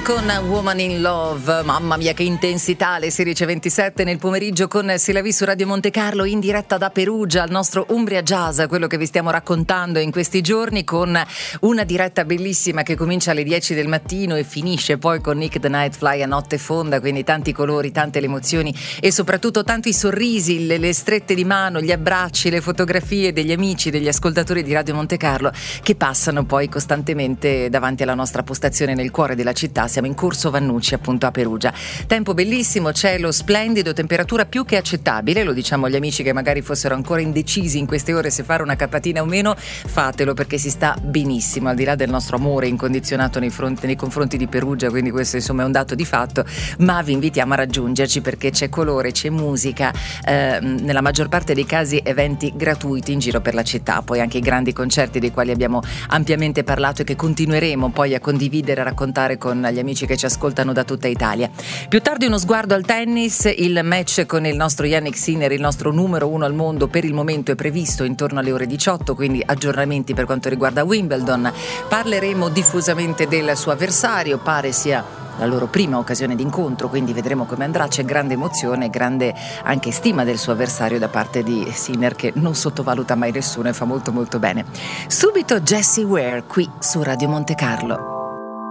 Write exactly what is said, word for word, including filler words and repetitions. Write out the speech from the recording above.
con Woman in Love. Mamma mia che intensità, alle sedici e ventisette nel pomeriggio con Silavi su Radio Monte Carlo, in diretta da Perugia, al nostro Umbria Jazz, quello che vi stiamo raccontando in questi giorni, con una diretta bellissima che comincia alle dieci del mattino e finisce poi con Nick the Nightfly a notte fonda, quindi tanti colori, tante le emozioni e soprattutto tanti sorrisi, le, le strette di mano, gli abbracci, le fotografie degli amici, degli ascoltatori di Radio Monte Carlo che passano poi costantemente davanti alla nostra postazione nel cuore della città. Siamo in Corso Vannucci, appunto a Perugia. Tempo bellissimo, cielo splendido, temperatura più che accettabile, lo diciamo agli amici che magari fossero ancora indecisi in queste ore se fare una capatina o meno, fatelo perché si sta benissimo, al di là del nostro amore incondizionato nei, fronti, nei confronti di Perugia, quindi questo insomma è un dato di fatto, ma vi invitiamo a raggiungerci perché c'è colore, c'è musica, eh, nella maggior parte dei casi eventi gratuiti in giro per la città, poi anche i grandi concerti dei quali abbiamo ampiamente parlato e che continueremo poi a condividere, a raccontare con gli amici che ci ascoltano da tutta Italia. Più tardi uno sguardo al tennis, il match con il nostro Jannik Sinner, il nostro numero uno al mondo per il momento è previsto intorno alle ore diciotto, quindi aggiornamenti per quanto riguarda Wimbledon. Parleremo diffusamente del suo avversario, pare sia la loro prima occasione d'incontro, quindi vedremo come andrà. C'è grande emozione e grande anche stima del suo avversario da parte di Sinner, che non sottovaluta mai nessuno e fa molto molto bene. Subito Jessie Ware qui su Radio Monte Carlo.